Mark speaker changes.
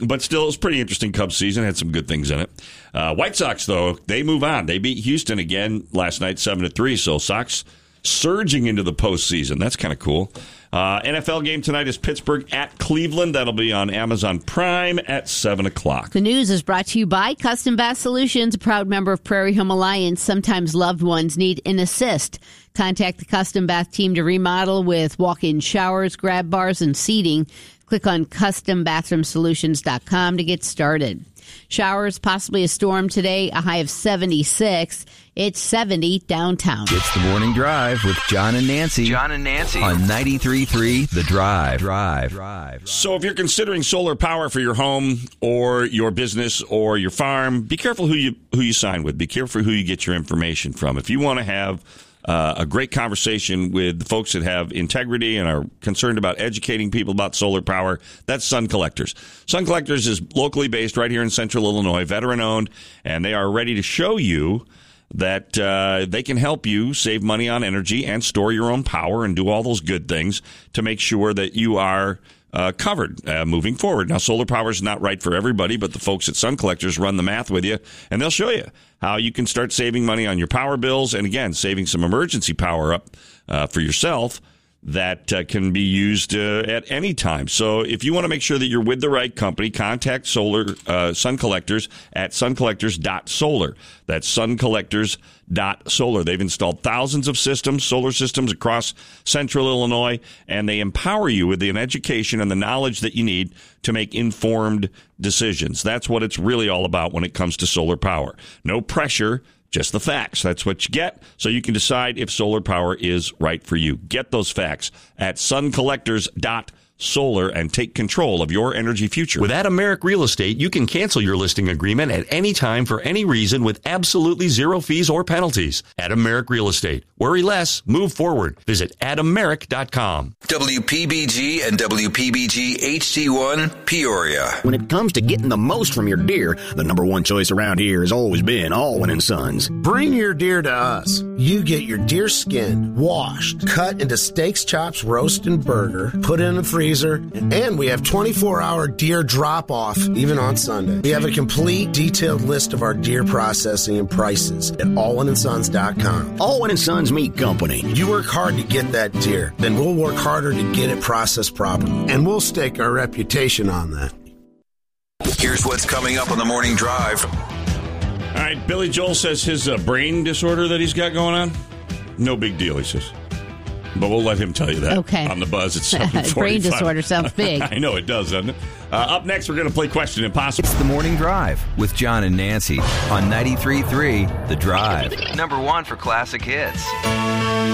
Speaker 1: But still, it was a pretty interesting Cubs season. Had some good things in it. White Sox, though, they move on. They beat Houston again last night, 7-3. So Sox surging into the postseason. That's kind of cool. NFL game tonight is Pittsburgh at Cleveland. That'll be on Amazon Prime at 7 o'clock.
Speaker 2: The news is brought to you by Custom Bath Solutions, a proud member of Prairie Home Alliance. Sometimes loved ones need an assist. Contact the Custom Bath team to remodel with walk-in showers, grab bars, and seating. Click on CustomBathroomSolutions.com to get started. Showers, possibly a storm today, a high of 76. It's 70 downtown.
Speaker 3: It's the Morning Drive with John and Nancy.
Speaker 4: John and Nancy.
Speaker 3: On 93.3 The Drive.
Speaker 1: So if you're considering solar power for your home or your business or your farm, be careful who you sign with. Be careful who you get your information from. If you want to have a great conversation with the folks that have integrity and are concerned about educating people about solar power, that's Sun Collectors. Sun Collectors is locally based right here in Central Illinois, veteran-owned, and they are ready to show you that they can help you save money on energy and store your own power and do all those good things to make sure that you are covered moving forward. Now, solar power is not right for everybody, but the folks at Sun Collectors run the math with you, and they'll show you how you can start saving money on your power bills and, again, saving some emergency power up for yourself that can be used at any time. So if you want to make sure that you're with the right company, contact Sun Collectors at suncollectors.solar. That's suncollectors.solar. They've installed thousands of solar systems across Central Illinois, and they empower you with an education and the knowledge that you need to make informed decisions. That's what it's really all about when it comes to solar power. No pressure, just the facts. That's what you get, so you can decide if solar power is right for you. Get those facts at suncollectors.solar and take control of your energy future.
Speaker 5: With Adam Merrick Real Estate, you can cancel your listing agreement at any time for any reason with absolutely zero fees or penalties. Adam Merrick Real Estate. Worry less, move forward. Visit AdamMerrick.com.
Speaker 4: WPBG and WPBG HD1 Peoria.
Speaker 6: When it comes to getting the most from your deer, the number one choice around here has always been Allwyn & Sons.
Speaker 7: Bring your deer to us. You get your deer skin washed, cut into steaks, chops, roast, and burger, put in the freezer, and we have 24-hour deer drop-off, even on Sunday. We have a complete, detailed list of our deer processing and prices at allwynsons.com.
Speaker 6: Allwyn & Sons Meat Company.
Speaker 7: You work hard to get that deer, then we'll work harder to get it processed properly, and we'll stake our reputation on that.
Speaker 4: Here's what's coming up on the Morning Drive.
Speaker 1: All right, Billy Joel says his brain disorder that he's got going on, no big deal, he says. But we'll let him tell you that on the buzz at 7:45.
Speaker 2: Brain disorder sounds big.
Speaker 1: I know it does, doesn't it? Up next, we're going to play Question Impossible.
Speaker 3: It's the Morning Drive with John and Nancy on 93.3 The Drive.
Speaker 4: Number one for classic hits.